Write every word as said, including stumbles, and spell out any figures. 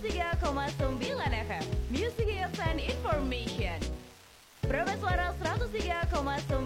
tiga koma sembilan F M Music Hits and Information. Probe Suara seratus tiga koma sembilan